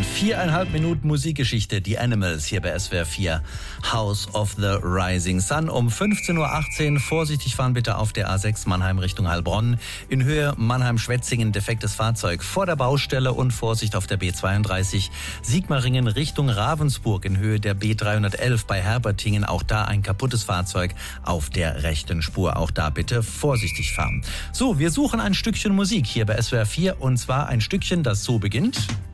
4,5 Minuten Musikgeschichte, die Animals hier bei SWR 4. House of the Rising Sun um 15.18 Uhr. Vorsichtig fahren bitte auf der A6 Mannheim Richtung Heilbronn. In Höhe Mannheim-Schwetzingen defektes Fahrzeug vor der Baustelle und Vorsicht auf der B32 Sigmaringen Richtung Ravensburg in Höhe der B311 bei Herbertingen. Auch da ein kaputtes Fahrzeug auf der rechten Spur. Auch da bitte vorsichtig fahren. So, wir suchen ein Stückchen Musik hier bei SWR 4 und zwar ein Stückchen, das so beginnt.